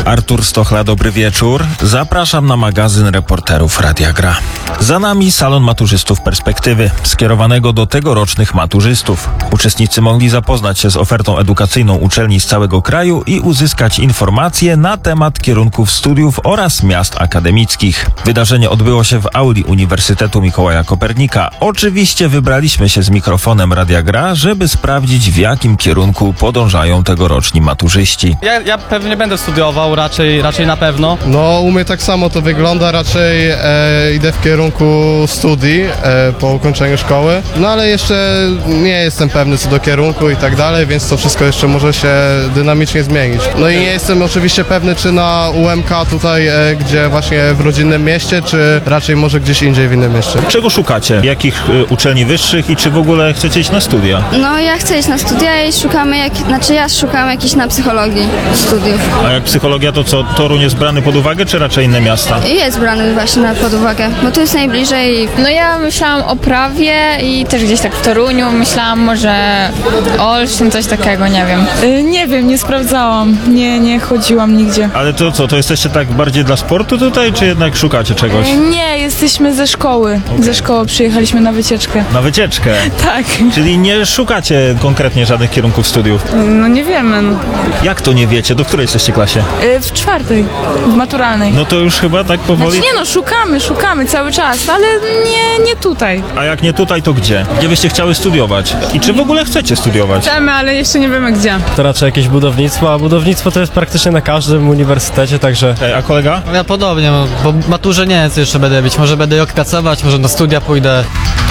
Artur Stochla, dobry wieczór. Zapraszam na magazyn reporterów Radia Gra. Za nami salon maturzystów Perspektywy, skierowanego do tegorocznych maturzystów. Uczestnicy mogli zapoznać się z ofertą edukacyjną uczelni z całego kraju i uzyskać informacje na temat kierunków studiów oraz miast akademickich. Wydarzenie odbyło się w auli Uniwersytetu Mikołaja Kopernika. Oczywiście wybraliśmy się z mikrofonem Radia Gra, żeby sprawdzić, w jakim kierunku podążają tegoroczni maturzyści. Ja pewnie będę studiował, raczej na pewno. No, u mnie tak samo to wygląda, raczej idę w kierunku studii po ukończeniu szkoły, no ale jeszcze nie jestem pewny co do kierunku i tak dalej, więc to wszystko jeszcze może się dynamicznie zmienić. No i nie jestem oczywiście pewny, czy na UMK tutaj, gdzie właśnie w rodzinnym mieście, czy raczej może gdzieś indziej w innym mieście. Czego szukacie? Jakich uczelni wyższych i czy w ogóle chcecie iść na studia? No ja chcę iść na studia i ja szukam jakichś na psychologii studiów. A jak psychologia, to co, Toruń jest brany pod uwagę, czy raczej inne miasta? Jest brany właśnie pod uwagę, bo tu jest najbliżej. No ja myślałam o prawie i też gdzieś tak w Toruniu, myślałam może Olsztyn, coś takiego, nie wiem. Nie wiem, nie sprawdzałam, nie chodziłam nigdzie. Ale to co, to jesteście tak bardziej dla sportu tutaj, czy jednak szukacie czegoś? Nie, jesteśmy ze szkoły. Ze szkoły przyjechaliśmy na wycieczkę. Na wycieczkę? Tak. Czyli nie szukacie konkretnie żadnych kierunków studiów? No nie wiemy. Jak to nie wiecie? Do której jesteście klasie? W czwartej, w maturalnej. No to już chyba tak powoli... Znaczy nie no, szukamy cały czas, ale nie tutaj. A jak nie tutaj, to gdzie? Gdzie byście chciały studiować? I czy w ogóle chcecie studiować? Chcemy, ale jeszcze nie wiemy gdzie. To raczej jakieś budownictwo, a budownictwo to jest praktycznie na każdym uniwersytecie, także... A kolega? Ja podobnie, bo maturze nie wiem co jeszcze będę robić. Może będę rok pracować, może na studia pójdę.